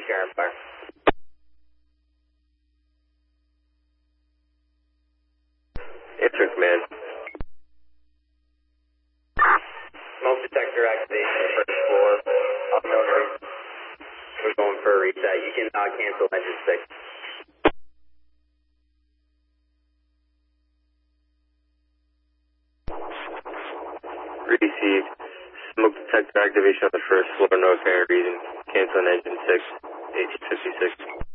Sharon Fire. Answer command. Smoke detector activation, first floor. Auxiliary. We're going for a reset. You can cancel engine 6. Received. Smoke detector activation on the first floor, no apparent reason. Cancel on engine 6, H56.